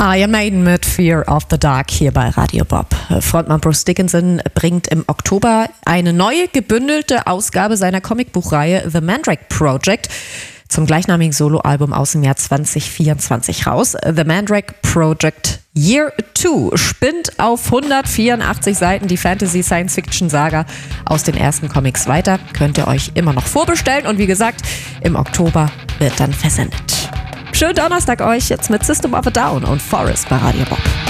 Iron Maiden mit Fear of the Dark hier bei Radio Bob. Frontmann Bruce Dickinson bringt im Oktober eine neue gebündelte Ausgabe seiner Comicbuchreihe The Mandrake Project zum gleichnamigen Soloalbum aus dem Jahr 2024 raus. The Mandrake Project Year 2 spinnt auf 184 Seiten die Fantasy-Science-Fiction-Saga aus den ersten Comics weiter. Könnt ihr euch immer noch vorbestellen und wie gesagt, im Oktober wird dann versendet. Schönen Donnerstag euch jetzt mit System of a Down und Forest bei Radio Bob.